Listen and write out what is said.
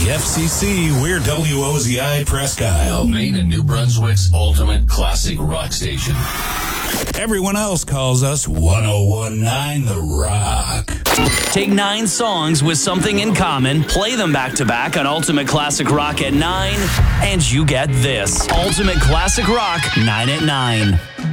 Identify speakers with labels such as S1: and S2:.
S1: the FCC, we're WOZI Presque Isle,
S2: Maine and New Brunswick's ultimate classic rock station.
S1: Everyone else calls us 1019 The Rock.
S3: Take 9 songs with something in common, play them back to back on Ultimate Classic Rock at 9, and you get this. Ultimate Classic Rock 9 at 9.